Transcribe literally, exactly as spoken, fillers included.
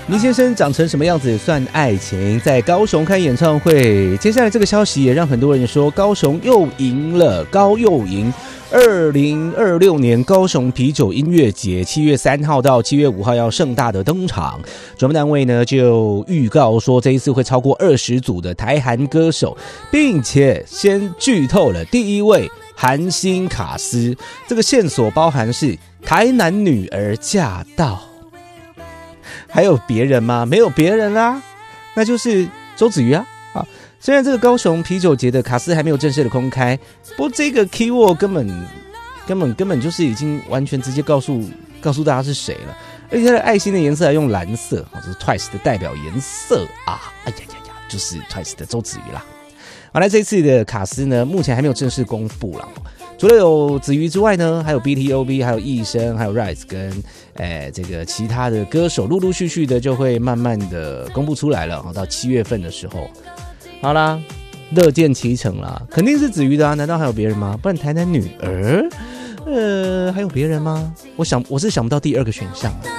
倪先生长成什么样子也算爱情，在高雄开演唱会。接下来这个消息也让很多人说高雄又赢了，高又赢。二零二六年高雄啤酒音乐节七月三号到七月五号要盛大的登场，主办单位呢就预告说这一次会超过二十组的台韩歌手，并且先剧透了第一位韩星卡斯，这个线索包含是台南女儿驾到。还有别人吗？没有别人啦，那就是周子瑜啊。啊，虽然这个高雄啤酒节的卡司还没有正式的公开，不过这个 keyword 根本根本根本就是已经完全直接告诉告诉大家是谁了，而且它的爱心的颜色还用蓝色，这是 Twice 的代表颜色啊！哎呀呀呀，就是 Twice 的周子瑜啦。好，那这一次的卡司呢，目前还没有正式公布啦。除了有子瑜之外呢，还有 B T O B， 还有艺生，还有 Rise 跟诶这个其他的歌手，陆陆续续的就会慢慢的公布出来了。到七月份的时候，好啦，乐见其成啦，肯定是子瑜的啊，难道还有别人吗？不然台南女儿，呃，还有别人吗？我想我是想不到第二个选项。